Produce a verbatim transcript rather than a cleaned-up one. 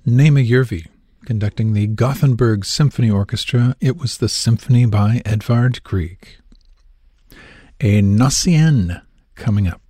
Nema Järvi conducting the Gothenburg Symphony Orchestra. It was the symphony by Edvard Grieg. A Gnossienne coming up.